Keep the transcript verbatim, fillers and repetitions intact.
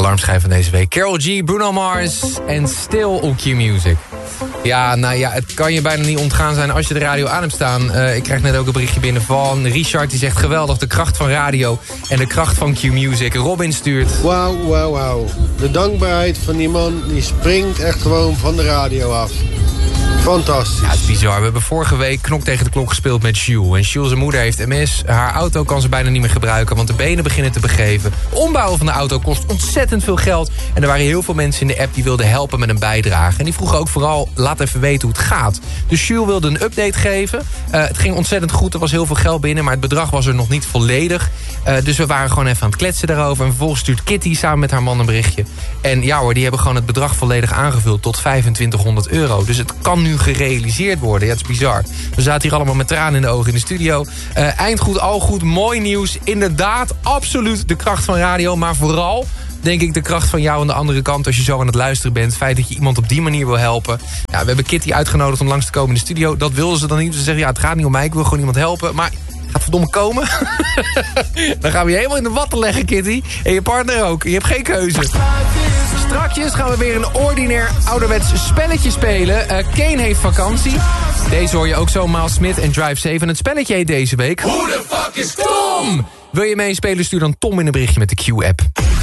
alarmschijf van deze week. Karol G, Bruno Mars en Still op Q-Music. Ja, nou ja, het kan je bijna niet ontgaan zijn als je de radio aan hebt staan. Uh, ik krijg net ook een berichtje binnen van Richard. Die zegt geweldig, de kracht van radio en de kracht van Q-Music. Robin stuurt. Wauw, wauw, wauw. De dankbaarheid van die man, die springt echt gewoon van de radio af. Fantastisch. Ja, het is bizar. We hebben vorige week Knok tegen de klok gespeeld met Jules. En Jules' zijn moeder heeft M S. Haar auto kan ze bijna niet meer gebruiken, want de benen beginnen te begeven. Ombouwen van de auto kost ontzettend veel geld. En er waren heel veel mensen in de app die wilden helpen met een bijdrage. En die vroegen ook vooral, laat even weten hoe het gaat. Dus Jules wilde een update geven. Uh, het ging ontzettend goed, er was heel veel geld binnen, maar het bedrag was er nog niet volledig. Uh, dus we waren gewoon even aan het kletsen daarover. En vervolgens stuurt Kitty samen met haar man een berichtje. En ja hoor, die hebben gewoon het bedrag volledig aangevuld tot vijfentwintighonderd euro. Dus het kan nu gerealiseerd worden. Ja, het is bizar. We zaten hier allemaal met tranen in de ogen in de studio. Uh, eind goed, al goed, mooi nieuws. Inderdaad, absoluut de kracht van radio. Maar vooral, denk ik, de kracht van jou aan de andere kant. Als je zo aan het luisteren bent. Het feit dat je iemand op die manier wil helpen. Ja, we hebben Kitty uitgenodigd om langs te komen in de studio. Dat wilden ze dan niet. Ze zeggen, ja, het gaat niet om mij. Ik wil gewoon iemand helpen. Maar gaat verdomme komen. Dan gaan we je helemaal in de watten leggen, Kitty. En je partner ook. Je hebt geen keuze. Strakjes gaan we weer een ordinair ouderwets spelletje spelen. Uh, Kane heeft vakantie. Deze hoor je ook zo, Miles Smith en Drive zeven. Het spelletje heet deze week... Who the fuck is Tom? Wil je meespelen? Stuur dan Tom in een berichtje met de Q-app.